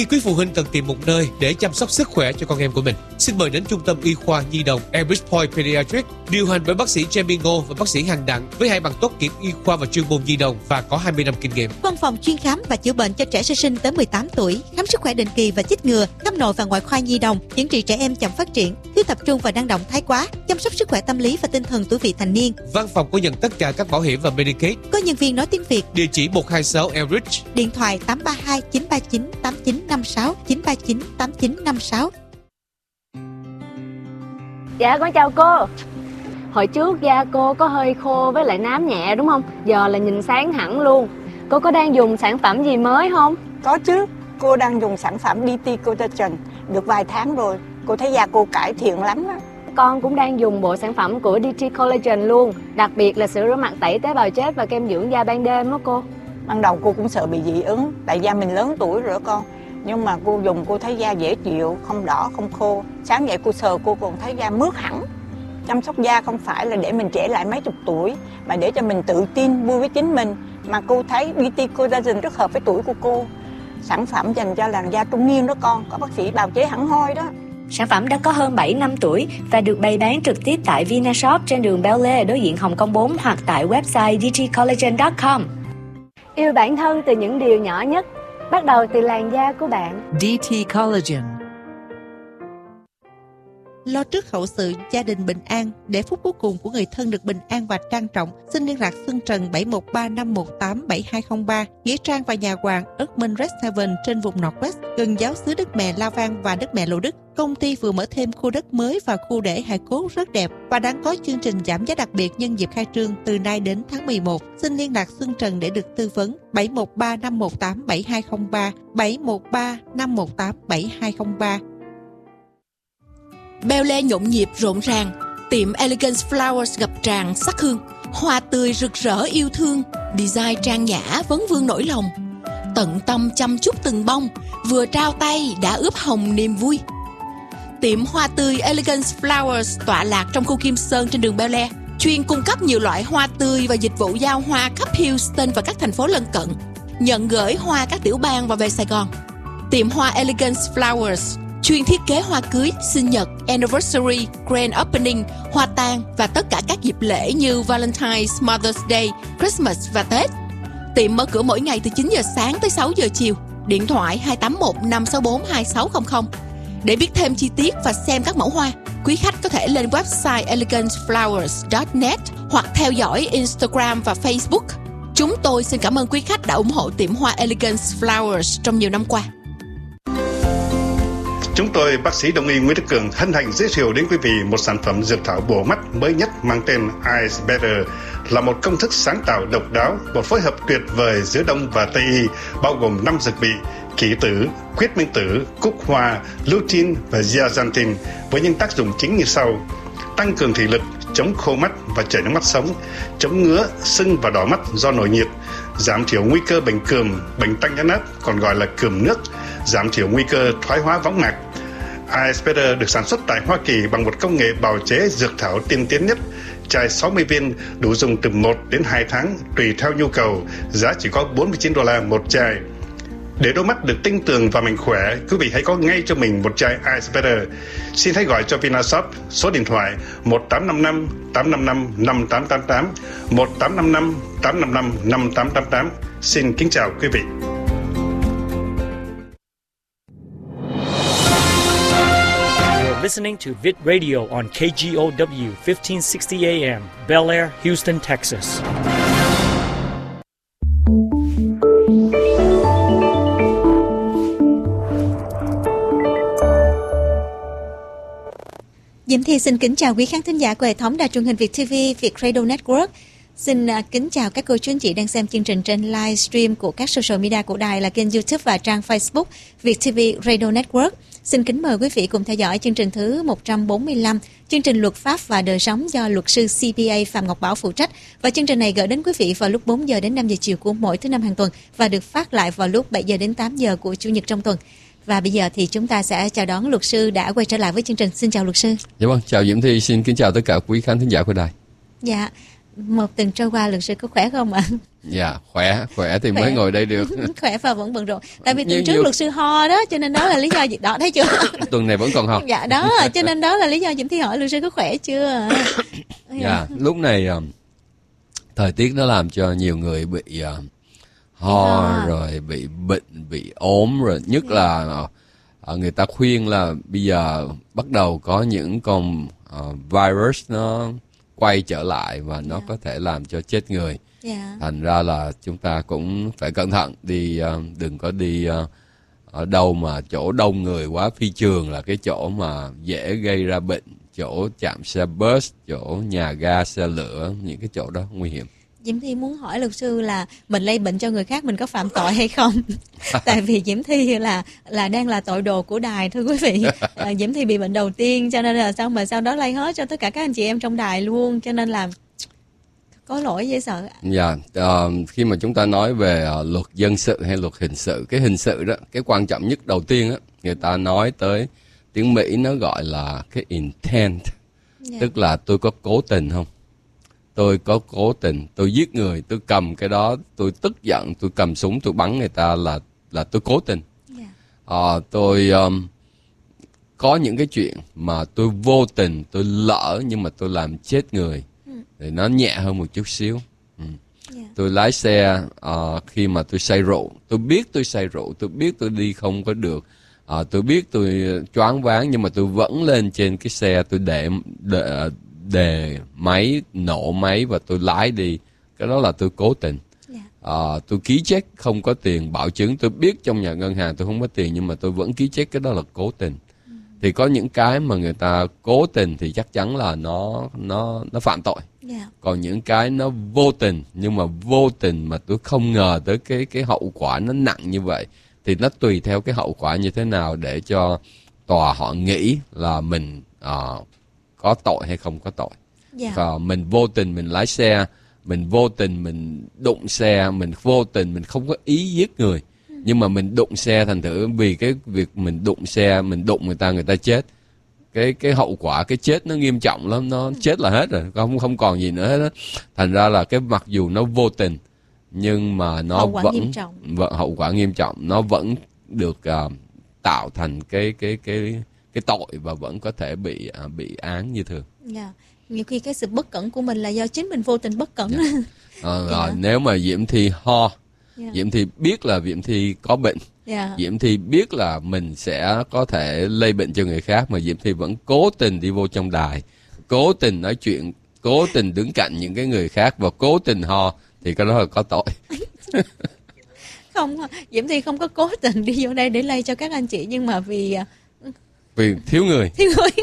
khi quý phụ huynh cần tìm một nơi để chăm sóc sức khỏe cho con em của mình, xin mời đến Trung tâm Y khoa Nhi đồng Elbridge Point Pediatrics, điều hành bởi bác sĩ Jamie Ngô và bác sĩ Hằng Đặng với 2 bằng tốt nghiệp y khoa và chuyên môn nhi đồng và có 20 năm kinh nghiệm. Văn phòng chuyên khám và chữa bệnh cho trẻ sơ sinh tới 18 tuổi, khám sức khỏe định kỳ và chích ngừa, khám nội và ngoại khoa nhi đồng, chẩn trị trẻ em chậm phát triển, thiếu tập trung và năng động thái quá, chăm sóc sức khỏe tâm lý và tinh thần tuổi vị thành niên. Văn phòng có nhận tất cả các bảo hiểm và Medicaid. Có nhân viên nói tiếng Việt. Địa chỉ 126 Elbridge. Điện thoại 832 939 8956 939 8956. Dạ con chào cô. Hồi trước da cô có hơi khô với lại nám nhẹ đúng không? Giờ là nhìn sáng hẳn luôn. Cô có đang dùng sản phẩm gì mới không? Có chứ, cô đang dùng sản phẩm DT Collagen được vài tháng rồi. Cô thấy da cô cải thiện lắm đó. Con cũng đang dùng bộ sản phẩm của DT Collagen luôn. Đặc biệt là sữa rửa mặt tẩy tế bào chết và kem dưỡng da ban đêm đó cô. Ban đầu cô cũng sợ bị dị ứng, tại da mình lớn tuổi rồi con. Nhưng mà cô dùng cô thấy da dễ chịu, không đỏ, không khô. Sáng dậy cô sờ cô còn thấy da mướt hẳn. Chăm sóc da không phải là để mình trẻ lại mấy chục tuổi, mà để cho mình tự tin, vui với chính mình. Mà cô thấy DT Collagen rất hợp với tuổi của cô. Sản phẩm dành cho làn da trung niên đó con, có bác sĩ bào chế hẳn hoi đó. Sản phẩm đã có hơn 7 năm tuổi và được bày bán trực tiếp tại Vinashop trên đường Bel Air đối diện Hồng Kông 4 hoặc tại website dtcollagen.com. Yêu bản thân từ những điều nhỏ nhất, bắt đầu từ làn da của bạn. DT Collagen. Lo trước hậu sự, gia đình bình an, để phút cuối cùng của người thân được bình an và trang trọng, xin liên lạc Xuân Trần 713 518 7203, Nghĩa Trang và nhà hoàng Erdman Rest trên vùng Northwest, gần giáo xứ Đức Mẹ La Vang và Đức Mẹ Lộ Đức. Công ty vừa mở thêm khu đất mới và khu để hài cốt rất đẹp và đang có chương trình giảm giá đặc biệt nhân dịp khai trương từ nay đến tháng 11. Xin liên lạc Xuân Trần để được tư vấn. 713 518 7203, 713 518 7203. Bel Air nhộn nhịp rộn ràng, tiệm Elegance Flowers ngập tràn sắc hương, hoa tươi rực rỡ yêu thương, design trang nhã vấn vương nỗi lòng, tận tâm chăm chút từng bông, vừa trao tay đã ướp hồng niềm vui. Tiệm hoa tươi Elegance Flowers tọa lạc trong khu Kim Sơn trên đường Bel Air, chuyên cung cấp nhiều loại hoa tươi và dịch vụ giao hoa khắp Houston và các thành phố lân cận, nhận gửi hoa các tiểu bang và về Sài Gòn. Tiệm hoa Elegance Flowers chuyên thiết kế hoa cưới, sinh nhật, anniversary, grand opening, hoa tang và tất cả các dịp lễ như Valentine's, Mother's Day, Christmas và Tết. Tiệm mở cửa mỗi ngày từ 9 giờ sáng tới 6 giờ chiều. Điện thoại 281 564 2600. Để biết thêm chi tiết và xem các mẫu hoa, quý khách có thể lên website eleganceflowers.net hoặc theo dõi Instagram và Facebook. Chúng tôi xin cảm ơn quý khách đã ủng hộ tiệm hoa Elegance Flowers trong nhiều năm qua. Chúng tôi, bác sĩ Đông y Nguyễn Đức Cường, hân hạnh giới thiệu đến quý vị một sản phẩm dược thảo bổ mắt mới nhất mang tên Eyes Better, là một công thức sáng tạo độc đáo, một phối hợp tuyệt vời giữa Đông và Tây y, bao gồm 5 dược vị: kỷ tử, quyết minh tử, cúc hoa, lutein và zeaxanthin, với những tác dụng chính như sau: tăng cường thị lực, chống khô mắt và chảy nước mắt sống, chống ngứa, sưng và đỏ mắt do nổi nhiệt, giảm thiểu nguy cơ bệnh cườm, bệnh tăng nhãn áp còn gọi là cườm nước, giảm thiểu nguy cơ thoái hóa võng mạc. Eyes Better được sản xuất tại Hoa Kỳ bằng một công nghệ bào chế dược thảo tiên tiến nhất. Chai 60 viên đủ dùng từ 1 đến 2 tháng tùy theo nhu cầu, giá chỉ có $49 một chai. Để đôi mắt được tinh tường và mạnh khỏe, quý vị hãy có ngay cho mình một chai Eyes Better. Xin hãy gọi cho Vinashop số điện thoại 1855 855 5888, 1855 855 5888. Xin kính chào quý vị. Listening to Vid Radio on KGOW 1560 AM, Bel Air, Houston, Texas. Diễm Thi xin kính chào quý khán thính giả của hệ thống đài truyền hình Việt TV, Việt Radio Network. Xin kính chào các cô chú anh chị đang xem chương trình trên livestream của các social media của đài là kênh YouTube và trang Facebook Việt TV Radio Network. Xin kính mời quý vị cùng theo dõi chương trình thứ 145, chương trình luật pháp và đời sống do luật sư CPA Phạm Ngọc Bảo phụ trách. Và chương trình này gửi đến quý vị vào lúc 4 giờ đến 5 giờ chiều của mỗi thứ năm hàng tuần và được phát lại vào lúc 7 giờ đến 8 giờ của Chủ nhật trong tuần. Và bây giờ thì chúng ta sẽ chào đón luật sư đã quay trở lại với chương trình. Xin chào luật sư. Dạ vâng, chào Diễm Thi, xin kính chào tất cả quý khán thính giả của đài. Dạ. Một tuần trôi qua luật sư có khỏe không ạ? Dạ, khỏe thì mới ngồi đây được. Khỏe và vẫn bận rộn. Tại vì tuần trước luật sư ho đó, cho nên đó là lý do gì đó, thấy chưa? Tuần này vẫn còn ho. Dạ đó, cho nên đó là lý do Diễm Thi hỏi luật sư có khỏe chưa? Dạ, lúc này thời tiết nó làm cho nhiều người bị ho, rồi bị bệnh, bị ốm, rồi nhất là người ta khuyên là bây giờ bắt đầu có những con virus nó quay trở lại và nó có thể làm cho chết người. Thành ra là chúng ta cũng phải cẩn thận, đừng có đi ở đâu mà chỗ đông người quá. Phi trường là cái chỗ mà dễ gây ra bệnh, chỗ trạm xe bus, chỗ nhà ga xe lửa, những cái chỗ đó nguy hiểm. Diễm Thi muốn hỏi luật sư là mình lây bệnh cho người khác mình có phạm tội hay không? Tại vì Diễm Thi là đang là tội đồ của đài, thưa quý vị. Diễm Thi bị bệnh đầu tiên, cho nên là sau đó lây hết cho tất cả các anh chị em trong đài luôn, cho nên là có lỗi dễ sợ. Dạ, khi mà chúng ta nói về luật dân sự hay luật hình sự, cái hình sự đó, cái quan trọng nhất đầu tiên đó, người ta nói tới tiếng Mỹ nó gọi là cái intent, tức là tôi có cố tình không? Tôi có cố tình, tôi giết người, tôi cầm cái đó, tôi tức giận, tôi cầm súng, tôi bắn người ta là tôi cố tình. Tôi có những cái chuyện mà tôi vô tình, tôi lỡ nhưng mà tôi làm chết người, thì nó nhẹ hơn một chút xíu. Tôi lái xe khi mà tôi say rượu, tôi biết tôi say rượu, tôi biết tôi đi không có được, tôi biết tôi choáng váng, nhưng mà tôi vẫn lên trên cái xe, tôi để máy, nổ máy và tôi lái đi. Cái đó là tôi cố tình. Tôi ký check không có tiền bảo chứng, tôi biết trong nhà ngân hàng tôi không có tiền nhưng mà tôi vẫn ký check, cái đó là cố tình. Thì có những cái mà người ta cố tình thì chắc chắn là nó phạm tội. Còn những cái nó vô tình, nhưng mà vô tình mà tôi không ngờ tới cái hậu quả nó nặng như vậy, thì nó tùy theo cái hậu quả như thế nào để cho tòa họ nghĩ là mình có tội hay không có tội. Mình vô tình mình lái xe, mình vô tình mình đụng xe, mình vô tình mình không có ý giết người, nhưng mà mình đụng xe, thành thử vì cái việc mình đụng xe, mình đụng người ta chết, cái hậu quả cái chết nó nghiêm trọng lắm, nó chết là hết rồi, không còn gì nữa hết đó. Thành ra là cái mặc dù nó vô tình nhưng mà nó hậu quả nghiêm trọng, nó vẫn được tạo thành cái tội và vẫn có thể bị án như thường. Nhiều khi cái sự bất cẩn của mình là do chính mình vô tình bất cẩn. Rồi nếu mà Diễm Thi ho, Diễm Thi biết là Diễm Thi có bệnh, Diễm Thi biết là mình sẽ có thể lây bệnh cho người khác, mà Diễm Thi vẫn cố tình đi vô trong đài, cố tình nói chuyện, cố tình đứng cạnh những cái người khác và cố tình ho, thì cái đó là có tội. Không, Diễm Thi không có cố tình đi vô đây để lây cho các anh chị, nhưng mà vì thiếu người.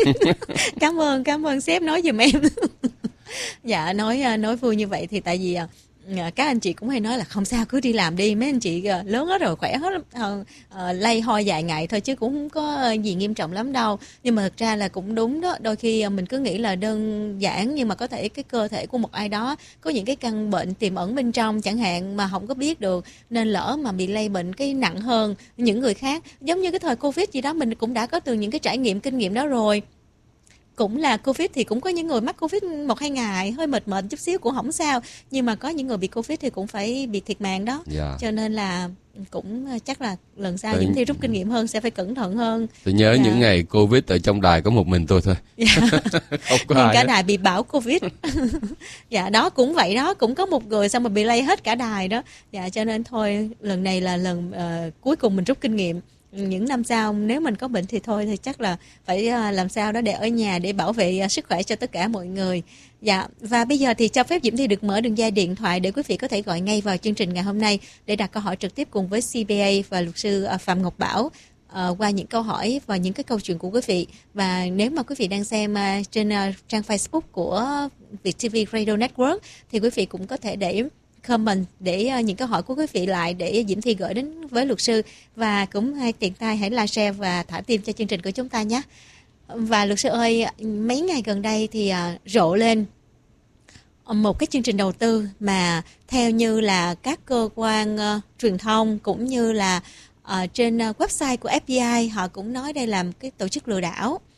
Cảm ơn sếp nói giùm em. Dạ, nói vui như vậy thì tại vì các anh chị cũng hay nói là không sao, cứ đi làm đi, mấy anh chị lớn hết rồi, khỏe hết, lây ho vài ngày thôi chứ cũng không có gì nghiêm trọng lắm đâu. Nhưng mà thực ra là cũng đúng đó, đôi khi mình cứ nghĩ là đơn giản, nhưng mà có thể cái cơ thể của một ai đó có những cái căn bệnh tiềm ẩn bên trong chẳng hạn mà không có biết được, nên lỡ mà bị lây bệnh cái nặng hơn những người khác. Giống như cái thời Covid gì đó, mình cũng đã có từ những cái trải nghiệm, kinh nghiệm đó rồi. Cũng là Covid thì cũng có những người mắc Covid 1-2 ngày hơi mệt chút xíu cũng không sao, nhưng mà có những người bị Covid thì cũng phải bị thiệt mạng đó. Cho nên là cũng chắc là lần sau Diễm Thi rút kinh nghiệm hơn, sẽ phải cẩn thận hơn. Tôi nhớ những ngày Covid ở trong đài có một mình tôi thôi. Không có ai cả hết. Đài bị bão Covid. Dạ đó, cũng vậy đó, cũng có một người xong mà bị lây hết cả đài đó. Dạ, cho nên thôi lần này là lần cuối cùng mình rút kinh nghiệm. Những năm sau nếu mình có bệnh thì thôi, thì chắc là phải làm sao đó để ở nhà để bảo vệ sức khỏe cho tất cả mọi người. Dạ, và bây giờ thì cho phép Diễm Thi được mở đường dây điện thoại để quý vị có thể gọi ngay vào chương trình ngày hôm nay để đặt câu hỏi trực tiếp cùng với CPA và luật sư Phạm Ngọc Bảo qua những câu hỏi và những cái câu chuyện của quý vị. Và nếu mà quý vị đang xem trên trang Facebook của VietTV Radio Network thì quý vị cũng có thể để comment để những câu hỏi của quý vị lại để Diễm Thi gửi đến với luật sư, và cũng tiện tay hãy like, share và thả tim cho chương trình của chúng ta nhé. Và luật sư ơi, mấy ngày gần đây thì rộ lên một cái chương trình đầu tư mà theo như là các cơ quan truyền thông cũng như là trên website của FBI họ cũng nói đây là một cái tổ chức lừa đảo.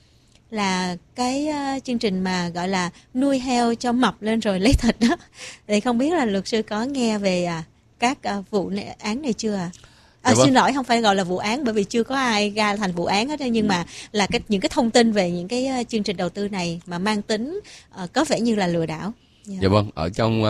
là cái chương trình mà gọi là nuôi heo cho mập lên rồi lấy thịt đó. Thì không biết là luật sư có nghe về các vụ án này chưa ạ? Xin lỗi, không phải gọi là vụ án bởi vì chưa có ai ra thành vụ án hết, nhưng mà là những cái thông tin về những cái chương trình đầu tư này mà mang tính có vẻ như là lừa đảo. Dạ vâng, ở trong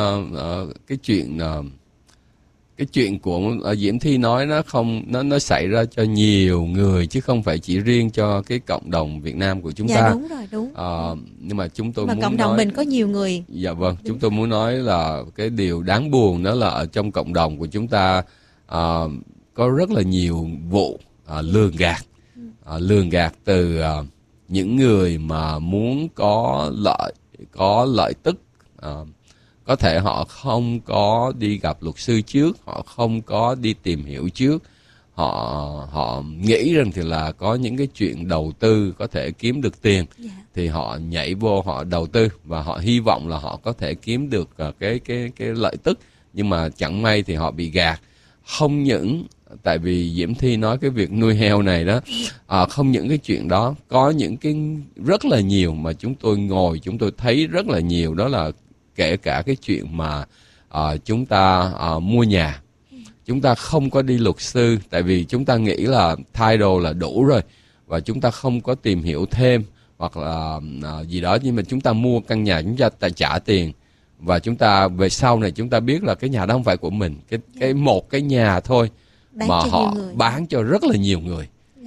cái chuyện của Diễm Thi nói nó xảy ra cho nhiều người chứ không phải chỉ riêng cho cái cộng đồng Việt Nam của chúng ta. Dạ đúng rồi, đúng. Nhưng mà chúng tôi mà muốn cộng đồng mình có nhiều người. Dạ vâng, chúng tôi muốn nói là cái điều đáng buồn đó là ở trong cộng đồng của chúng ta có rất là nhiều vụ lường gạt từ những người mà muốn có lợi tức. Có thể họ không có đi gặp luật sư trước, họ không có đi tìm hiểu trước, họ nghĩ rằng thì là có những cái chuyện đầu tư có thể kiếm được tiền, thì họ nhảy vô họ đầu tư và họ hy vọng là họ có thể kiếm được cái lợi tức, nhưng mà chẳng may thì họ bị gạt. Không những tại vì Diễm Thi nói cái việc nuôi heo này đó, không những cái chuyện đó, có những cái rất là nhiều mà chúng tôi thấy rất là nhiều, đó là kể cả cái chuyện mà chúng ta mua nhà, chúng ta không có đi luật sư tại vì chúng ta nghĩ là title là đủ rồi và chúng ta không có tìm hiểu thêm hoặc là gì đó, nhưng mà chúng ta mua căn nhà, chúng ta trả tiền và chúng ta về sau này chúng ta biết là cái nhà đó không phải của mình, một cái nhà thôi mà họ bán cho rất là nhiều người.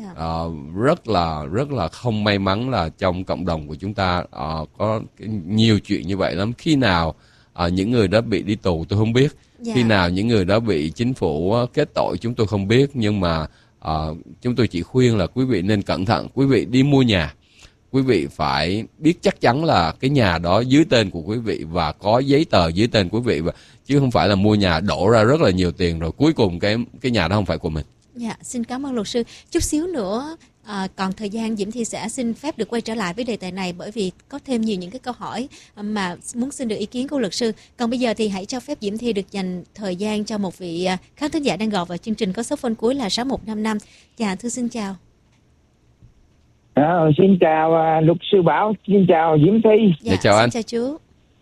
Rất là không may mắn là trong cộng đồng của chúng ta có nhiều chuyện như vậy lắm. Khi nào những người đó bị đi tù tôi không biết, khi nào những người đó bị chính phủ kết tội chúng tôi không biết, nhưng mà chúng tôi chỉ khuyên là quý vị nên cẩn thận. Quý vị đi mua nhà, quý vị phải biết chắc chắn là cái nhà đó dưới tên của quý vị và có giấy tờ dưới tên quý vị, chứ không phải là mua nhà đổ ra rất là nhiều tiền rồi cuối cùng cái nhà đó không phải của mình. Dạ, xin cảm ơn luật sư. Chút xíu nữa còn thời gian, Diễm Thi sẽ xin phép được quay trở lại với đề tài này bởi vì có thêm nhiều những cái câu hỏi mà muốn xin được ý kiến của luật sư. Còn bây giờ thì hãy cho phép Diễm Thi được dành thời gian cho một vị khán thính giả đang gọi vào chương trình có số phone cuối là 6155. Dạ, thưa xin chào. Xin chào luật sư Bảo, xin chào Diễm Thi. Dạ, chào anh. Xin chào chú.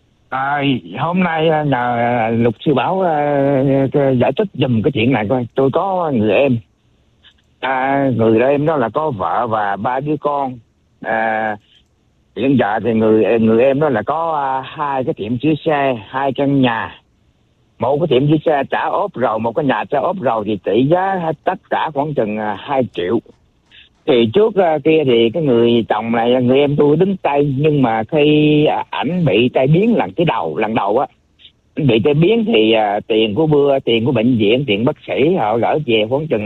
Hôm nay nhờ luật sư Bảo giải thích giùm cái chuyện này coi. Tôi có người em, người em đó là có vợ và 3 đứa con. Hiện giờ thì người em đó là có 2 cái tiệm sửa xe, 2 căn nhà. Một cái tiệm sửa xe trả ốp rồi, một cái nhà trả ốp rồi thì tỷ giá tất cả khoảng chừng 2 triệu. Thì trước kia thì cái người chồng này, người em tôi đứng tay, nhưng mà khi ảnh bị tai biến lần đầu á, bị tai biến thì tiền của bệnh viện, tiền bác sĩ họ gửi về khoảng chừng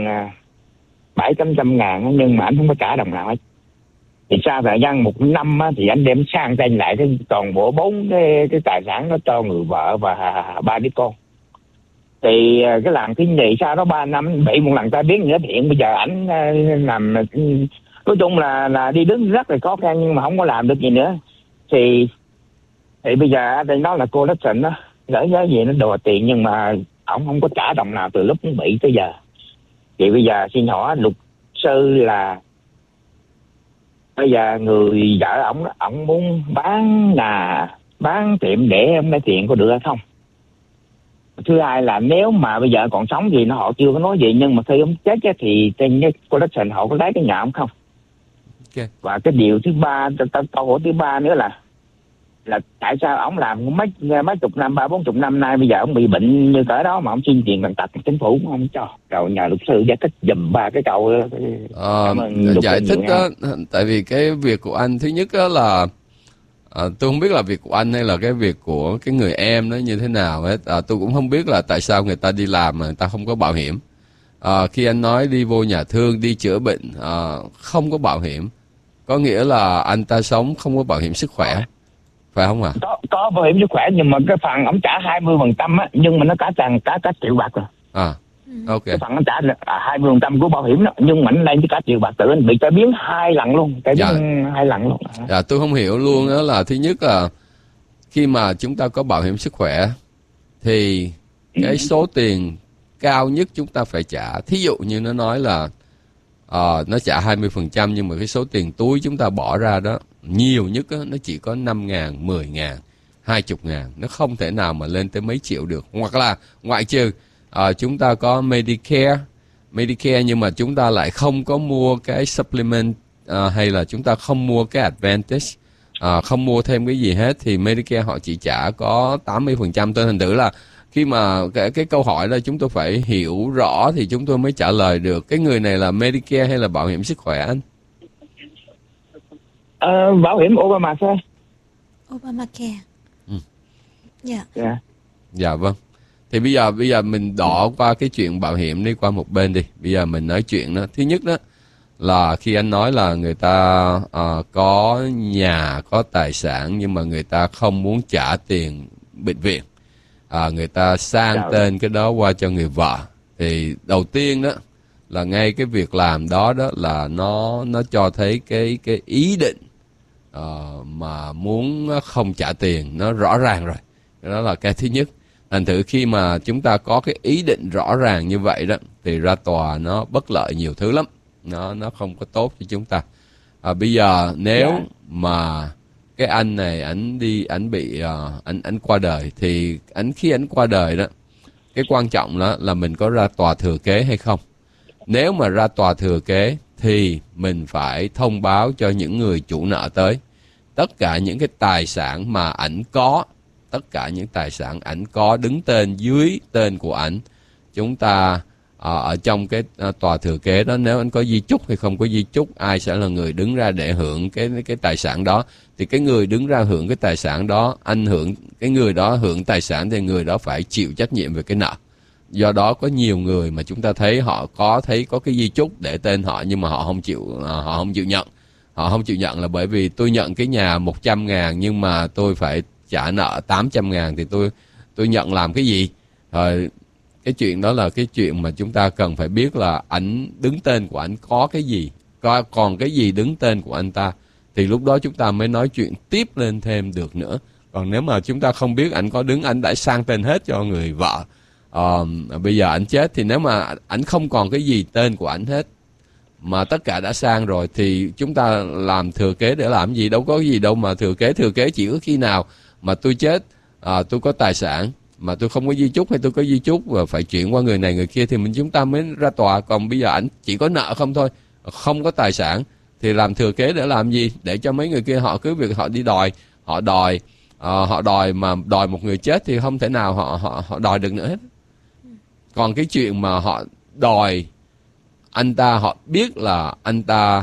700 ngàn, nhưng mà ảnh không có trả đồng nào hết. Thì sau thời gian 1 năm á, thì anh đem sang tên lại cái toàn bộ 4 cái tài sản đó cho người vợ và 3 đứa con. Thì cái làm cái gì sau đó 3 năm bị một lần tai biến nữa, hiện bây giờ ảnh làm nói chung là đi đứng rất là khó khăn nhưng mà không có làm được gì nữa. Thì bây giờ ở đây nó là cô Lách Sịnh đó, gửi giá gì nó đòi tiền nhưng mà ổng không có trả đồng nào từ lúc nó bị tới giờ. Thì bây giờ xin hỏi luật sư là bây giờ người vợ ổng muốn bán tiệm để ông lấy tiền có được hay không? Thứ hai là nếu mà bây giờ còn sống thì họ chưa có nói gì, nhưng mà khi ông chết thì trên cô Lách Sịnh họ có lấy cái nhà ông không? Okay. Và cái điều thứ ba, câu hỏi thứ ba nữa là tại sao ông làm mấy chục năm, 30-40 năm nay, bây giờ ông bị bệnh như cỡ đó mà ông xin tiền bằng tật, chính phủ cũng không cho. Rồi nhờ luật sư giải thích giùm 3 cái câu giải thích đó, tại vì cái việc của anh thứ nhất đó là tôi không biết là việc của anh hay là cái việc của cái người em nó như thế nào hết. Tôi cũng không biết là tại sao người ta đi làm mà người ta không có bảo hiểm. Khi anh nói đi vô nhà thương, đi chữa bệnh không có bảo hiểm, có nghĩa là anh ta sống không có bảo hiểm sức khỏe, phải không ạ? Có bảo hiểm sức khỏe nhưng mà cái phần ông trả 20% á, nhưng mà nó cả triệu bạc rồi. Ok. Cái phần anh trả là 20% của bảo hiểm đó, nhưng mà anh lên tới cả triệu bạc, tự anh bị tai biến 2 lần luôn, tai biến 2 lần luôn. Dạ, tôi không hiểu luôn đó là thứ nhất là khi mà chúng ta có bảo hiểm sức khỏe thì cái số tiền cao nhất chúng ta phải trả, thí dụ như nó nói là nó trả 20% nhưng mà cái số tiền túi chúng ta bỏ ra đó nhiều nhất á, nó chỉ có 5.000, 10.000, 20.000, nó không thể nào mà lên tới mấy triệu được. Hoặc là ngoại trừ chúng ta có Medicare nhưng mà chúng ta lại không có mua cái supplement hay là chúng ta không mua cái Advantage, không mua thêm cái gì hết, thì Medicare họ chỉ trả có 80%. Thành thử là khi mà cái câu hỏi là chúng tôi phải hiểu rõ thì chúng tôi mới trả lời được. Cái người này là Medicare hay là bảo hiểm sức khỏe anh? Bảo hiểm Obamacare. Obamacare. Dạ. Dạ vâng. Thì bây giờ mình đỏ qua cái chuyện bảo hiểm đi qua một bên đi. Bây giờ mình nói chuyện đó. Thứ nhất đó là khi anh nói là người ta có nhà, có tài sản nhưng mà người ta không muốn trả tiền bệnh viện, người ta sang tên cái đó qua cho người vợ, thì đầu tiên đó là ngay cái việc làm đó là nó cho thấy cái ý định mà muốn không trả tiền nó rõ ràng rồi. Đó là cái thứ nhất. Thành thử khi mà chúng ta có cái ý định rõ ràng như vậy đó thì ra tòa nó bất lợi nhiều thứ lắm, nó không có tốt cho chúng ta. Bây giờ nếu mà cái anh này ảnh bị ảnh qua đời, thì khi ảnh qua đời đó, cái quan trọng đó là mình có ra tòa thừa kế hay không. Nếu mà ra tòa thừa kế thì mình phải thông báo cho những người chủ nợ tới tất cả những cái tài sản mà ảnh có, tất cả những tài sản ảnh có đứng tên dưới tên của ảnh. Chúng ta ở trong cái tòa thừa kế đó, nếu anh có di chúc hay không có di chúc, ai sẽ là người đứng ra để hưởng cái tài sản đó, thì cái người đứng ra hưởng cái tài sản đó, cái người đó hưởng tài sản thì người đó phải chịu trách nhiệm về cái nợ. Do đó có nhiều người mà chúng ta thấy họ có cái di chúc để tên họ nhưng mà họ không chịu nhận. Họ không chịu nhận là bởi vì tôi nhận cái nhà 100.000 nhưng mà tôi phải trả nợ 800.000 thì tôi nhận làm cái gì? Rồi cái chuyện đó là cái chuyện mà chúng ta cần phải biết là ảnh đứng tên của ảnh có cái gì, còn cái gì đứng tên của anh ta, thì lúc đó chúng ta mới nói chuyện tiếp lên thêm được nữa. Còn nếu mà chúng ta không biết ảnh có đứng, ảnh đã sang tên hết cho người vợ, bây giờ ảnh chết thì nếu mà ảnh không còn cái gì tên của ảnh hết mà tất cả đã sang rồi thì chúng ta làm thừa kế để làm gì? Đâu có gì đâu mà thừa kế chỉ có khi nào mà tôi chết, tôi có tài sản mà tôi không có di chúc hay tôi có di chúc và phải chuyển qua người này người kia thì chúng ta mới ra tòa. Còn bây giờ ảnh chỉ có nợ không thôi, không có tài sản thì làm thừa kế để làm gì? Để cho mấy người kia họ cứ việc họ đi đòi, họ đòi mà đòi một người chết thì không thể nào họ đòi được nữa hết. Còn cái chuyện mà họ đòi anh ta, họ biết là anh ta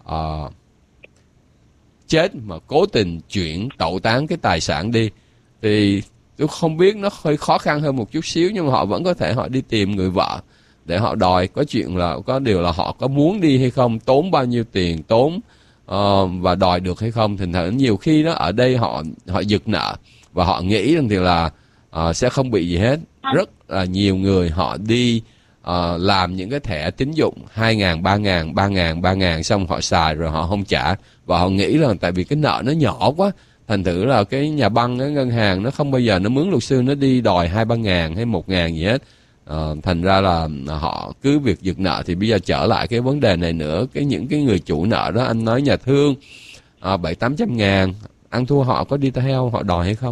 chết mà cố tình chuyển tẩu tán cái tài sản đi thì tôi không biết, nó hơi khó khăn hơn một chút xíu, nhưng mà họ vẫn có thể họ đi tìm người vợ để họ đòi. Có chuyện là có điều là họ có muốn đi hay không, tốn bao nhiêu tiền, và đòi được hay không. Thành thử nhiều khi đó ở đây họ giật nợ và họ nghĩ rằng thì là sẽ không bị gì hết. Rất là nhiều người họ đi làm những cái thẻ tín dụng 2.000, 3.000 xong họ xài rồi họ không trả, và họ nghĩ là tại vì cái nợ nó nhỏ quá, thành thử là cái nhà băng, cái ngân hàng nó không bao giờ nó mướn luật sư nó đi đòi 2-3 hay 1.000 gì hết. Thành ra là họ cứ việc giật nợ. Thì bây giờ trở lại cái vấn đề này nữa, những cái người chủ nợ đó, anh nói nhà thương 700-800 ngàn, ăn thua họ có đi theo họ đòi hay không?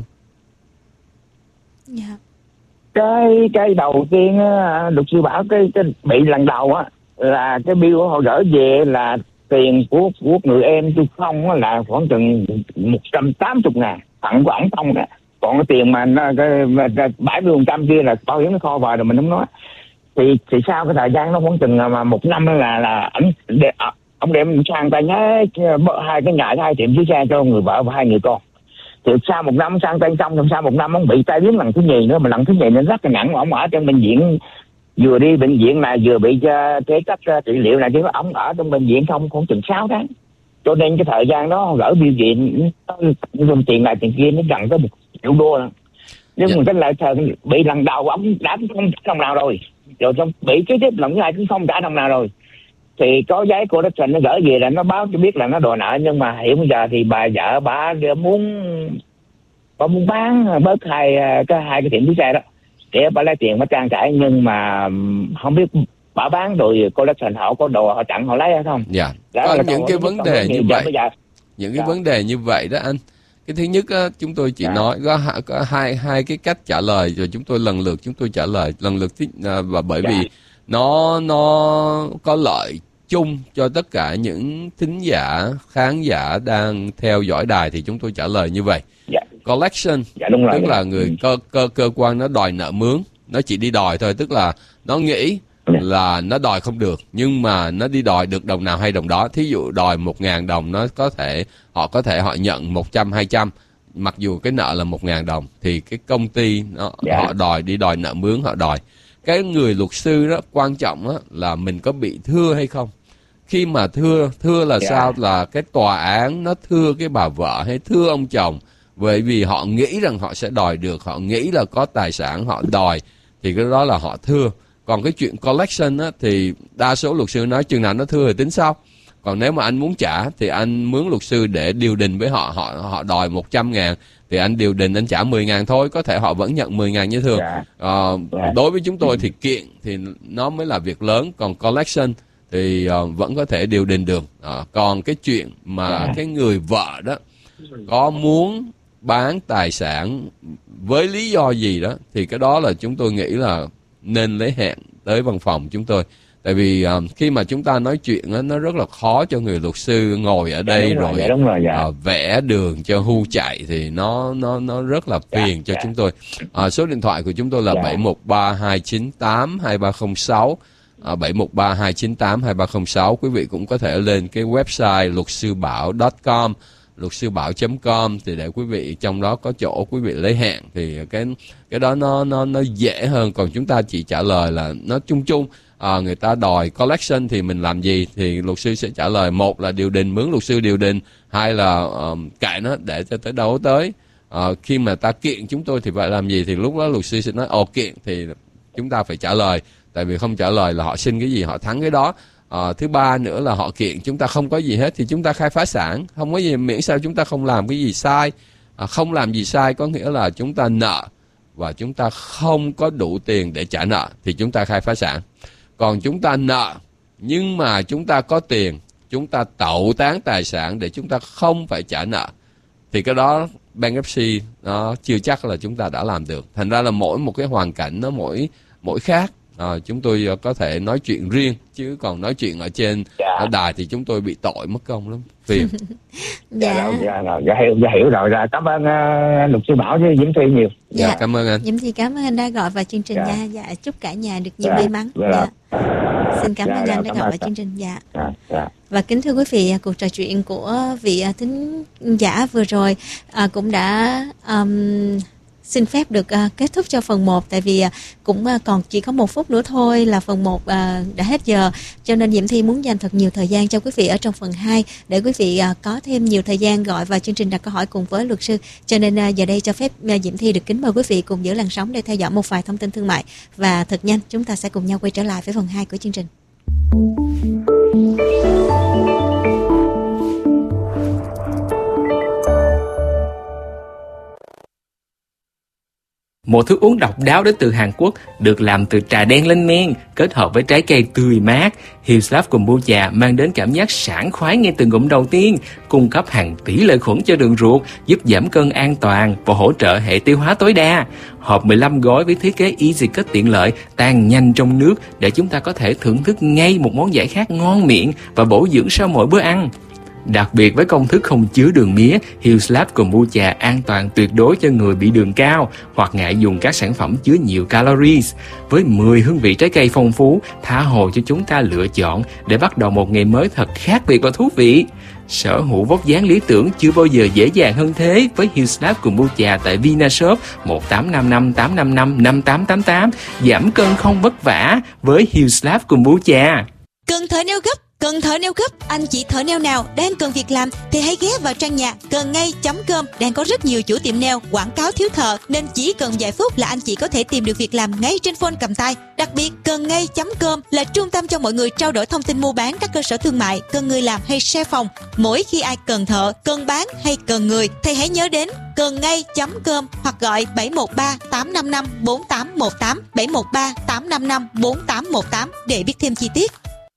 Dạ. Cái đầu tiên á, luật sư bảo cái bị lần đầu á là cái bill họ gửi về là tiền của người em tôi không là khoảng chừng 180 ngàn tặng của ổng không đó. Còn cái tiền mà 70% kia là bảo hiểm nó kho vào rồi mình không nói. Thì sau cái thời gian nó khoảng chừng mà 1 năm là ông đem sang tay nhá 2 cái nhà 2 tiệm chiếc xe cho người vợ và 2 người con. Thì sau 1 năm sang tay xong, sau 1 năm ông bị tai biến lần thứ nhì nữa, mà lần thứ nhì nó rất là nặng. Ông ở trong bệnh viện, vừa đi bệnh viện này vừa bị cái cách trị liệu này, chứ ông ở trong bệnh viện không khoảng chừng 6 tháng. Cho nên cái thời gian đó gửi bill viện dùng tiền này tiền kia nó gần tới $1 triệu. Nhưng mà cái lại bị lần đầu ông đã không trả đồng nào rồi xong bị cái tiếp lần thứ hai cũng không trả đồng nào rồi. Thì có giấy cô đất nó gửi về là nó báo cho biết là nó đòi nợ, nhưng mà hiện bây giờ thì bà vợ bà muốn bán bớt hai cái tiệm chiếc xe đó để bà lấy tiền bà trang trải, nhưng mà không biết bà bán rồi collection họ có đồ họ chặn họ lấy hay không. Dạ. Có những cái vấn đề như vậy. những cái vấn đề như vậy đó anh. Cái thứ nhất á, chúng tôi chỉ nói có hai cái cách trả lời, rồi chúng tôi lần lượt trả lời lần lượt, và bởi vì nó có lợi chung cho tất cả những thính giả, khán giả đang theo dõi đài thì chúng tôi trả lời như vậy. Collection tức là người cơ quan nó đòi nợ mướn, nó chỉ đi đòi thôi, tức là nó nghĩ là nó đòi không được, nhưng mà nó đi đòi được đồng nào hay đồng đó. Thí dụ đòi 1.000 đồng, nó có thể họ nhận 100, 200, mặc dù cái nợ là 1.000 đồng, thì cái công ty họ đòi nợ mướn, họ đòi. Cái người luật sư đó quan trọng đó, là mình có bị thưa hay không. Khi mà thưa là sao? Là cái tòa án nó thưa cái bà vợ hay thưa ông chồng, bởi vì họ nghĩ rằng họ sẽ đòi được, họ nghĩ là có tài sản họ đòi, thì cái đó là họ thưa. Còn cái chuyện collection á, thì đa số luật sư nói chừng nào nó thưa thì tính sau. Còn nếu mà anh muốn trả thì anh mướn luật sư để điều đình với họ. Họ đòi 100.000 thì anh điều đình, anh trả 10.000 thôi. Có thể họ vẫn nhận 10.000 như thường. Đối với chúng tôi thì kiện thì nó mới là việc lớn. Còn collection thì vẫn có thể điều đình được. Còn cái chuyện mà cái người vợ đó có muốn bán tài sản với lý do gì đó, thì cái đó là chúng tôi nghĩ là nên lấy hẹn tới văn phòng chúng tôi. Tại vì khi mà chúng ta nói chuyện đó, nó rất là khó cho người luật sư ngồi ở đây vẽ đường cho hưu chạy, thì nó rất là phiền cho chúng tôi. Số điện thoại của chúng tôi là 713-298-2306, 713-298-2306. Quý vị cũng có thể lên cái website luotsubao.com, luotsubao.com, thì để quý vị trong đó có chỗ quý vị lấy hẹn, thì cái đó nó dễ hơn. Còn chúng ta chỉ trả lời là nó chung chung. Người ta đòi collection thì mình làm gì, thì luật sư sẽ trả lời, một là điều đình, mướn luật sư điều đình, hai là cãi nó để cho tới đâu tới. Khi mà ta kiện chúng tôi thì phải làm gì, thì lúc đó luật sư sẽ nói kiện thì chúng ta phải trả lời, tại vì không trả lời là họ xin cái gì họ thắng cái đó. Thứ ba nữa là họ kiện chúng ta không có gì hết thì chúng ta khai phá sản, không có gì, miễn sao chúng ta không làm cái gì sai. Không làm gì sai có nghĩa là chúng ta nợ và chúng ta không có đủ tiền để trả nợ thì chúng ta khai phá sản. Còn chúng ta nợ nhưng mà chúng ta có tiền, chúng ta tẩu tán tài sản để chúng ta không phải trả nợ, thì cái đó bankruptcy nó chưa chắc là chúng ta đã làm được. Thành ra là mỗi một cái hoàn cảnh nó mỗi khác. Chúng tôi có thể nói chuyện riêng, chứ còn nói chuyện ở trên ở đài thì chúng tôi bị tội mất công lắm, phiền. Dạ hiểu rồi. Cảm ơn luật sư Bảo với Diễm Thi nhiều. Cảm ơn anh. Diễm Thi cảm ơn anh đã gọi vào chương trình nha. Dạ, chúc cả nhà được nhiều may mắn. Xin cảm ơn anh đã gọi vào chương trình. Và kính thưa quý vị, cuộc trò chuyện của vị thính giả vừa rồi cũng đã xin phép được kết thúc cho phần 1, tại vì cũng còn chỉ có 1 phút nữa thôi là phần 1 đã hết giờ, cho nên Diễm Thi muốn dành thật nhiều thời gian cho quý vị ở trong phần 2 để quý vị có thêm nhiều thời gian gọi vào chương trình đặt câu hỏi cùng với luật sư. Cho nên giờ đây cho phép Diễm Thi được kính mời quý vị cùng giữ làn sóng để theo dõi một vài thông tin thương mại, và thật nhanh chúng ta sẽ cùng nhau quay trở lại với phần 2 của chương trình. Một thức uống độc đáo đến từ Hàn Quốc được làm từ trà đen lên men kết hợp với trái cây tươi mát. Hillslab Kombucha mang đến cảm giác sảng khoái ngay từ ngụm đầu tiên, cung cấp hàng tỷ lợi khuẩn cho đường ruột, giúp giảm cân an toàn và hỗ trợ hệ tiêu hóa tối đa. Hộp 15 gói với thiết kế easy cut tiện lợi, tan nhanh trong nước để chúng ta có thể thưởng thức ngay một món giải khát ngon miệng và bổ dưỡng sau mỗi bữa ăn. Đặc biệt với công thức không chứa đường mía, Hillslab Kombucha an toàn tuyệt đối cho người bị đường cao hoặc ngại dùng các sản phẩm chứa nhiều calories. Với 10 hương vị trái cây phong phú, tha hồ cho chúng ta lựa chọn để bắt đầu một ngày mới thật khác biệt và thú vị. Sở hữu vóc dáng lý tưởng chưa bao giờ dễ dàng hơn thế với Hillslab Kombucha tại Vinashop 1855 855 5888. Giảm cân không vất vả với Hillslab Kombucha. Cần thở neo gấp. Cần thở neo gấp, anh chị thợ neo nào đang cần việc làm thì hãy ghé vào trang nhà cầnnngay.com. Đang có rất nhiều chủ tiệm neo quảng cáo thiếu thợ, nên chỉ cần vài phút là anh chị có thể tìm được việc làm ngay trên phone cầm tay. Đặc biệt, cầnnngay.com là trung tâm cho mọi người trao đổi thông tin mua bán các cơ sở thương mại, cần người làm hay share phòng. Mỗi khi ai cần thợ, cần bán hay cần người thì hãy nhớ đến cầnnngay.com hoặc gọi 713 855 4818 713 855 4818 để biết thêm chi tiết.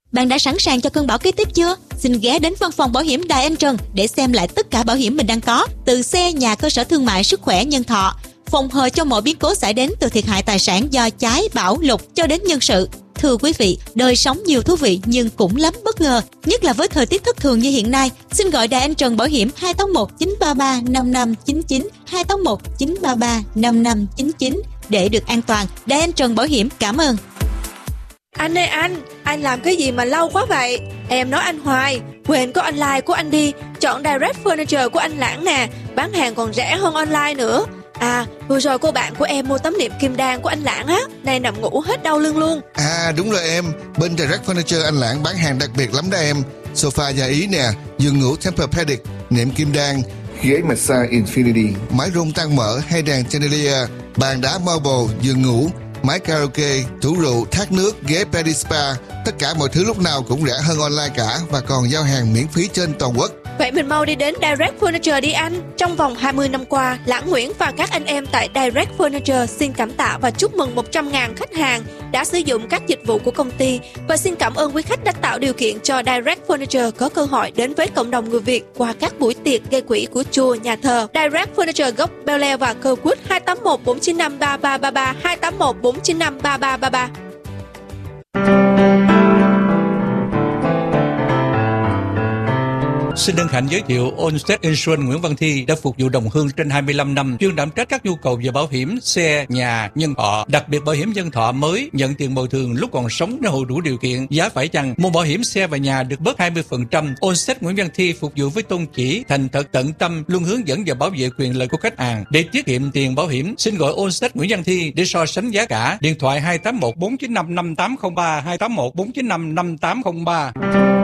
Bạn đã sẵn sàng cho cơn bão kế tiếp chưa? Xin ghé đến văn phòng bảo hiểm Đài Anh Trần để xem lại tất cả bảo hiểm mình đang có, từ xe, nhà, cơ sở thương mại, sức khỏe, nhân thọ, phòng hờ cho mọi biến cố xảy đến từ thiệt hại tài sản do cháy, bão, lụt cho đến nhân sự. Thưa quý vị, đời sống nhiều thú vị nhưng cũng lắm bất ngờ, nhất là với thời tiết thất thường như hiện nay. Xin gọi Đài Anh Trần Bảo hiểm 281 933 5599, 281 933 5599 để được an toàn. Đài Anh Trần Bảo hiểm cảm ơn. Anh ơi anh làm cái gì mà lâu quá vậy? Em nói anh hoài, quên có online của anh đi, chọn Direct Furniture của anh Lãng nè, bán hàng còn rẻ hơn online nữa. À, vừa rồi cô bạn của em mua tấm nệm kim đan của anh Lãng á, nay nằm ngủ hết đau lưng luôn. À đúng rồi em, bên Direct Furniture anh Lãng bán hàng đặc biệt lắm đó em. Sofa da Ý nè, giường ngủ Tempur-Pedic, nệm kim đan, ghế massage Infinity, mái rung tăng mỡ hay đàn chandelier, bàn đá marble, giường ngủ, máy karaoke, tủ rượu, thác nước, ghế Pedi Spa. Tất cả mọi thứ lúc nào cũng rẻ hơn online cả và còn giao hàng miễn phí trên toàn quốc. Vậy mình mau đi đến Direct Furniture đi anh. Trong vòng 20 năm qua, Lãng Nguyễn và các anh em tại Direct Furniture xin cảm tạ và chúc mừng 100.000 khách hàng đã sử dụng các dịch vụ của công ty, và xin cảm ơn quý khách đã tạo điều kiện cho Direct Furniture có cơ hội đến với cộng đồng người Việt qua các buổi tiệc gây quỹ của chùa, nhà thờ. Direct Furniture gốc Bel Air và Kirkwood 281 495 3333, 281 495 3333. Xin hân hạnh giới thiệu Allstate Insurance Nguyễn Văn Thi đã phục vụ đồng hương trên 25 năm, chuyên đảm trách các nhu cầu về bảo hiểm xe, nhà, nhân thọ, đặc biệt bảo hiểm nhân thọ mới nhận tiền bồi thường lúc còn sống nếu hộ đủ điều kiện, giá phải chăng. Mua bảo hiểm xe và nhà được bớt 20%. Allstate Nguyễn Văn Thi phục vụ với tôn chỉ thành thật, tận tâm, luôn hướng dẫn và bảo vệ quyền lợi của khách hàng. Để tiết kiệm tiền bảo hiểm, xin gọi Allstate Nguyễn Văn Thi để so sánh giá cả. Điện thoại 281 495 5803, 281 495 5803.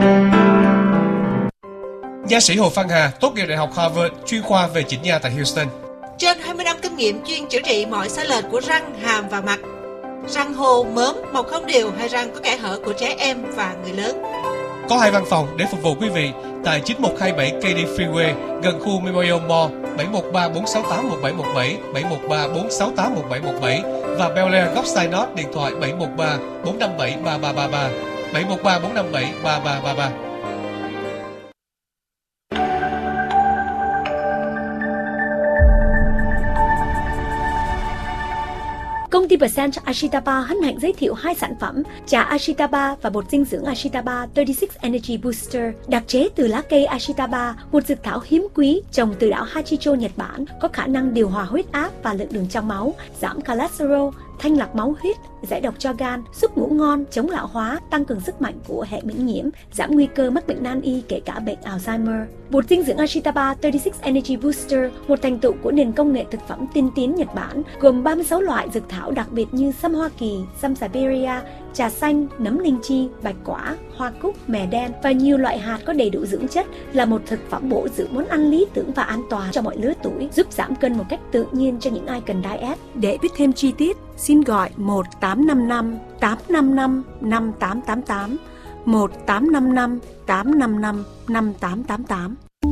Nha sĩ Hồ Phan Hà tốt nghiệp Đại học Harvard, chuyên khoa về chỉnh nha tại Houston. Trên 20 năm kinh nghiệm chuyên chữa trị mọi sai lệch của răng, hàm và mặt. Răng hô, mớm, mọc không đều hay răng có kẽ hở của trẻ em và người lớn. Có 2 văn phòng để phục vụ quý vị tại 9127 KD Freeway gần khu Memorial Mall, 713 468 1717, 713 468 1717 và Bel Air góc Synod, điện thoại 713 457 3333, 713 457 3333. Công ty Percent Ashitaba hân hạnh giới thiệu 2 sản phẩm trà Ashitaba và bột dinh dưỡng Ashitaba 36 Energy Booster, đặc chế từ lá cây Ashitaba, một dược thảo hiếm quý trồng từ đảo Hachicho, Nhật Bản, có khả năng điều hòa huyết áp và lượng đường trong máu, giảm cholesterol, thanh lọc máu huyết, giải độc cho gan, giúp ngủ ngon, chống lão hóa, tăng cường sức mạnh của hệ miễn nhiễm, giảm nguy cơ mắc bệnh nan y kể cả bệnh Alzheimer. Bột dinh dưỡng Ashitaba 36 Energy Booster, một thành tựu của nền công nghệ thực phẩm tiên tiến Nhật Bản, gồm 36 loại dược thảo đặc biệt như sâm Hoa Kỳ, sâm Siberia, trà xanh, nấm linh chi, bạch quả, hoa cúc, mè đen và nhiều loại hạt có đầy đủ dưỡng chất, là một thực phẩm bổ dưỡng món ăn lý tưởng và an toàn cho mọi lứa tuổi, giúp giảm cân một cách tự nhiên cho những ai cần diet. Để biết thêm chi tiết, xin gọi 1855 855 5888, 1855 855 5888.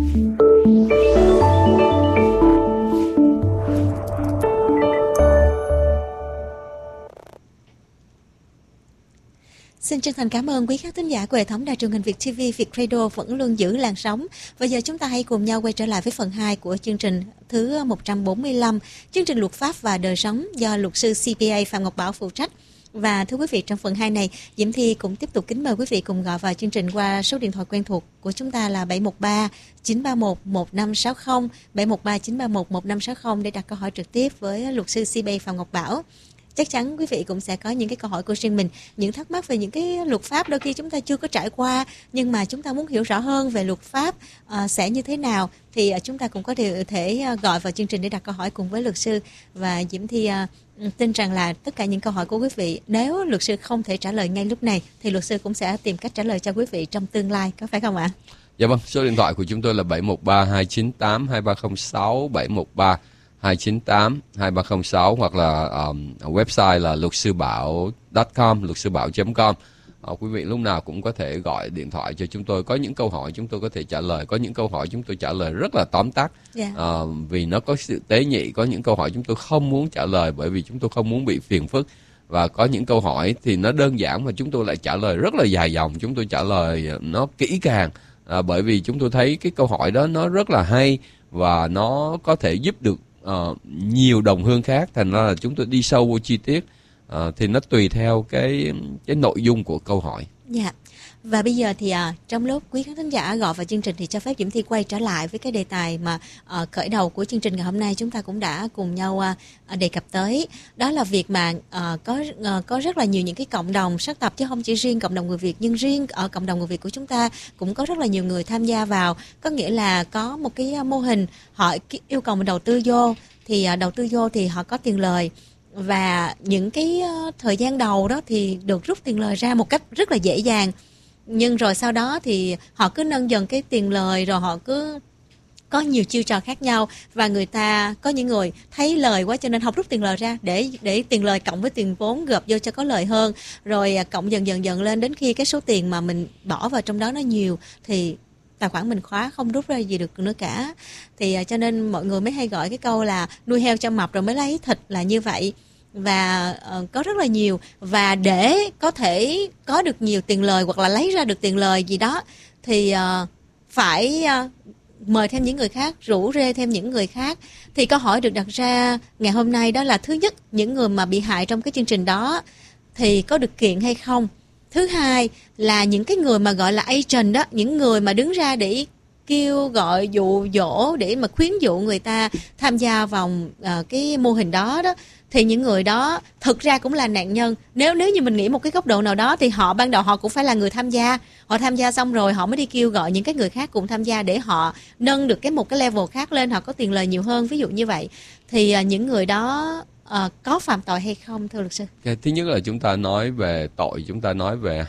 Xin chân thành cảm ơn quý khán thính giả của hệ thống đài truyền hình Việt TV, Việt Radio vẫn luôn giữ làn sóng. Và giờ chúng ta hãy cùng nhau quay trở lại với phần 2 của chương trình thứ 145, chương trình luật pháp và đời sống do luật sư CPA Phạm Ngọc Bảo phụ trách. Và thưa quý vị, trong phần 2 này, Diễm Thi cũng tiếp tục kính mời quý vị cùng gọi vào chương trình qua số điện thoại quen thuộc của chúng ta là 713 931 1560, 713 931 1560 để đặt câu hỏi trực tiếp với luật sư CPA Phạm Ngọc Bảo. Chắc chắn quý vị cũng sẽ có những cái câu hỏi của riêng mình, những thắc mắc về những cái luật pháp đôi khi chúng ta chưa có trải qua, nhưng mà chúng ta muốn hiểu rõ hơn về luật pháp sẽ như thế nào, thì chúng ta cũng có thể gọi vào chương trình để đặt câu hỏi cùng với luật sư. Và Diễm Thi tin rằng là tất cả những câu hỏi của quý vị, nếu luật sư không thể trả lời ngay lúc này thì luật sư cũng sẽ tìm cách trả lời cho quý vị trong tương lai, có phải không ạ? Dạ vâng, số điện thoại của chúng tôi là 713 298 2306, 713 298 2306 hoặc là website là lutsưbảo.com, lutsưbảo.com. Quý vị lúc nào cũng có thể gọi điện thoại cho chúng tôi. Có những câu hỏi chúng tôi có thể trả lời, có những câu hỏi chúng tôi trả lời rất là tóm tắt, vì nó có sự tế nhị. Có những câu hỏi chúng tôi không muốn trả lời bởi vì chúng tôi không muốn bị phiền phức. Và có những câu hỏi thì nó đơn giản mà chúng tôi lại trả lời rất là dài dòng, chúng tôi trả lời nó kỹ càng, bởi vì chúng tôi thấy cái câu hỏi đó nó rất là hay và nó có thể giúp được nhiều đồng hương khác. Thành ra là chúng tôi đi sâu vô chi tiết, thì nó tùy theo cái nội dung của câu hỏi. Dạ. Và bây giờ thì trong lúc quý khán thính giả gọi vào chương trình thì cho phép Diễm Thi quay trở lại với cái đề tài mà khởi đầu của chương trình ngày hôm nay chúng ta cũng đã cùng nhau đề cập tới. Đó là việc mà có rất là nhiều những cái cộng đồng sắc tộc, chứ không chỉ riêng cộng đồng người Việt, nhưng riêng ở cộng đồng người Việt của chúng ta cũng có rất là nhiều người tham gia vào. Có nghĩa là có một cái mô hình họ yêu cầu mình đầu tư vô, thì đầu tư vô thì họ có tiền lời. Và những cái thời gian đầu đó thì được rút tiền lời ra một cách rất là dễ dàng. Nhưng rồi sau đó thì họ cứ nâng dần cái tiền lời, rồi họ cứ có nhiều chiêu trò khác nhau. Và người ta, có những người thấy lời quá cho nên không rút tiền lời ra, để tiền lời cộng với tiền vốn gộp vô cho có lời hơn. Rồi cộng dần lên đến khi cái số tiền mà mình bỏ vào trong đó nó nhiều thì tài khoản mình khóa, không rút ra gì được nữa cả. Thì cho nên mọi người mới hay gọi cái câu là nuôi heo cho mập rồi mới lấy thịt là như vậy. Và có rất là nhiều. Và để có thể có được nhiều tiền lời hoặc là lấy ra được tiền lời gì đó thì phải mời thêm những người khác, rủ rê thêm những người khác. Thì câu hỏi được đặt ra ngày hôm nay đó là: thứ nhất, những người mà bị hại trong cái chương trình đó thì có được kiện hay không? Thứ hai là những cái người mà gọi là agent đó, những người mà đứng ra để kêu gọi, dụ dỗ, để mà khuyến dụ người ta tham gia vào cái mô hình đó đó, thì những người đó thực ra cũng là nạn nhân. Nếu như mình nghĩ một cái góc độ nào đó thì họ ban đầu họ cũng phải là người tham gia. Họ tham gia xong rồi họ mới đi kêu gọi những cái người khác cùng tham gia để họ nâng được một cái level khác lên, họ có tiền lời nhiều hơn, ví dụ như vậy. Thì những người đó có phạm tội hay không, thưa luật sư? Thứ nhất là chúng ta nói về tội, chúng ta nói về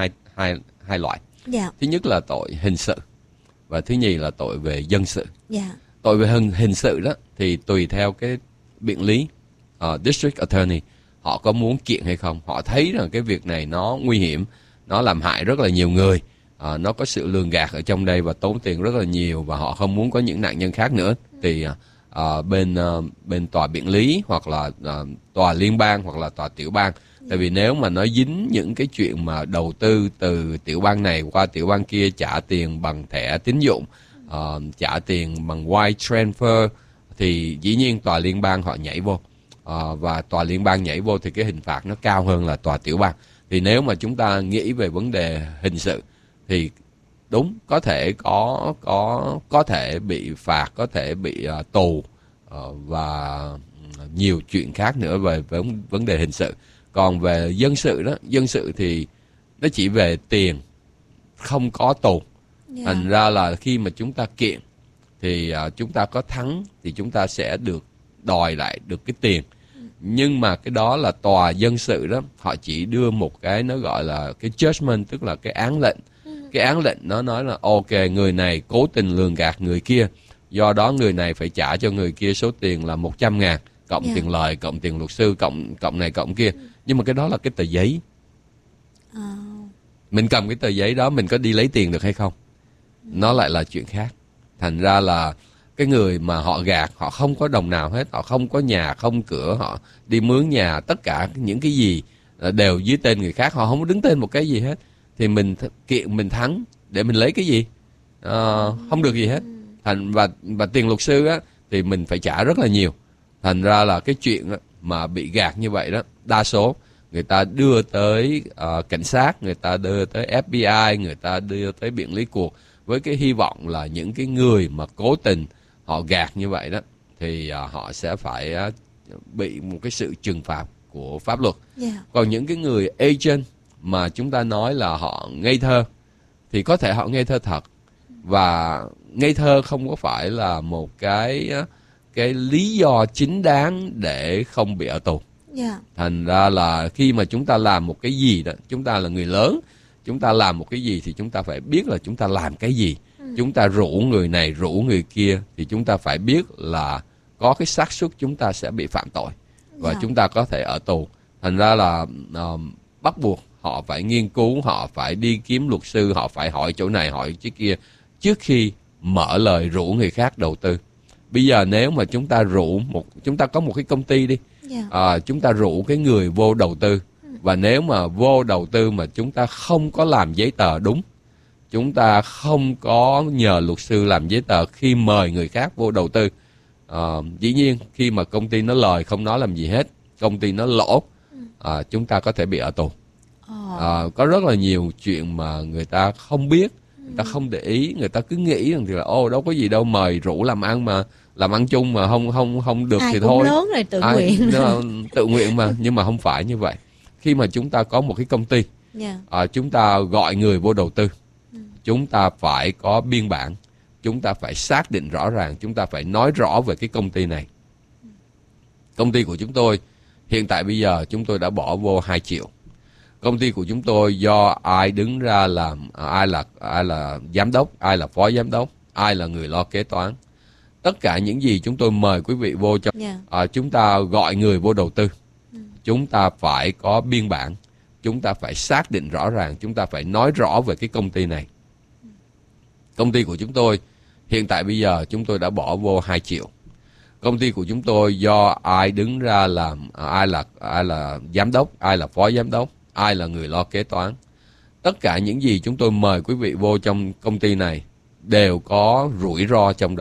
hai loại. Dạ. Thứ nhất là tội hình sự và thứ nhì là tội về dân sự. Dạ. Tội về hình sự đó thì tùy theo cái biện lý, district attorney họ có muốn kiện hay không. Họ thấy rằng cái việc này nó nguy hiểm, nó làm hại rất là nhiều người, nó có sự lường gạt ở trong đây và tốn tiền rất là nhiều, và họ không muốn có những nạn nhân khác nữa. Thì bên tòa biện lý hoặc là tòa liên bang hoặc là tòa tiểu bang. Tại vì nếu mà nó dính những cái chuyện mà đầu tư từ tiểu bang này qua tiểu bang kia, trả tiền bằng thẻ tín dụng, trả tiền bằng wire transfer, thì dĩ nhiên tòa liên bang họ nhảy vô. Và tòa liên bang nhảy vô thì cái hình phạt nó cao hơn là tòa tiểu bang. Thì nếu mà chúng ta nghĩ về vấn đề hình sự thì đúng, có thể có thể bị phạt, có thể bị tù và nhiều chuyện khác nữa về vấn đề hình sự. Còn về dân sự đó, dân sự thì nó chỉ về tiền, không có tù. Thành ra là khi mà chúng ta kiện thì chúng ta có thắng thì chúng ta sẽ được đòi lại được cái tiền. Nhưng mà cái đó là tòa dân sự đó, họ chỉ đưa một cái nó gọi là cái judgment, tức là cái án lệnh. Cái án lệnh nó nói là ok, người này cố tình lường gạt người kia, do đó người này phải trả cho người kia số tiền là 100.000, cộng tiền lời, cộng tiền luật sư, cộng này cộng kia. Nhưng mà cái đó là cái tờ giấy. Mình cầm cái tờ giấy đó, mình có đi lấy tiền được hay không, nó lại là chuyện khác. Thành ra là cái người mà họ gạt, họ không có đồng nào hết, họ không có nhà, không cửa, họ đi mướn nhà, tất cả những cái gì đều dưới tên người khác, họ không có đứng tên một cái gì hết. Thì mình kiện, mình thắng để mình lấy cái gì? Không được gì hết. Và tiền luật sư á, thì mình phải trả rất là nhiều. Thành ra là cái chuyện mà bị gạt như vậy đó, đa số người ta đưa tới cảnh sát, người ta đưa tới FBI, người ta đưa tới biện lý cuộc, với cái hy vọng là những cái người mà cố tình họ gạt như vậy đó thì họ sẽ phải bị một cái sự trừng phạt của pháp luật. Còn những cái người agent mà chúng ta nói là họ ngây thơ, thì có thể họ ngây thơ thật, và ngây thơ không có phải là một cái lý do chính đáng để không bị ở tù. Thành ra là khi mà chúng ta làm một cái gì đó, chúng ta là người lớn, chúng ta làm một cái gì thì chúng ta phải biết là chúng ta làm cái gì. Chúng ta rủ người này, rủ người kia, thì chúng ta phải biết là có cái xác suất chúng ta sẽ bị phạm tội và chúng ta có thể ở tù. Thành ra là bắt buộc họ phải nghiên cứu, họ phải đi kiếm luật sư, họ phải hỏi chỗ này, hỏi chỗ kia trước khi mở lời rủ người khác đầu tư. Bây giờ nếu mà chúng ta chúng ta có một cái công ty đi, Chúng ta rủ cái người vô đầu tư, và nếu mà vô đầu tư mà chúng ta không có làm giấy tờ đúng, chúng ta không có nhờ luật sư làm giấy tờ khi mời người khác vô đầu tư, dĩ nhiên khi mà công ty nó lời không nói làm gì hết, công ty nó lỗ, chúng ta có thể bị ở tù. Có rất là nhiều chuyện mà người ta không biết, người ta không để ý, người ta cứ nghĩ rằng thì là đâu có gì đâu, mời rủ làm ăn mà làm ăn chung mà không được ai thì cũng thôi. Lớn rồi tự nguyện. Tự nguyện mà, nhưng mà không phải như vậy. Khi mà chúng ta có một cái công ty, chúng ta gọi người vô đầu tư, chúng ta phải có biên bản, chúng ta phải xác định rõ ràng, chúng ta phải nói rõ về cái công ty này. Công ty của chúng tôi hiện tại bây giờ chúng tôi đã bỏ vô 2 triệu. Công ty của chúng tôi do ai đứng ra làm, ai là giám đốc, ai là phó giám đốc, ai là người lo kế toán. Tất cả những gì chúng tôi mời quý vị vô cho, chúng ta gọi người vô đầu tư, chúng ta phải có biên bản, chúng ta phải xác định rõ ràng, chúng ta phải nói rõ về cái công ty này. Công ty của chúng tôi hiện tại bây giờ chúng tôi đã bỏ vô 2 triệu. Công ty của chúng tôi do ai đứng ra làm, ai là giám đốc, ai là phó giám đốc, ai là người lo kế toán. Tất cả những gì chúng tôi mời quý vị vô trong công ty này đều có rủi ro trong đó.